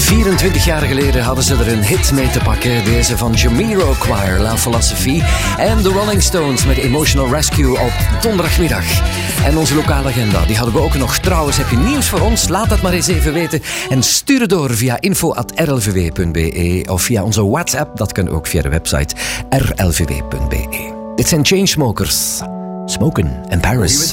24 jaar geleden hadden ze er een hit mee te pakken. Deze van Jamiroquai, La Philosophy. En de Rolling Stones met Emotional Rescue op donderdagmiddag. En onze lokale agenda, die hadden we ook nog. Trouwens, heb je nieuws voor ons? Laat dat maar eens even weten. En stuur het door via info@rlvw.be of via onze WhatsApp. Dat kan ook via de website rlvw.be. Dit zijn Chainsmokers. Smoken in Paris.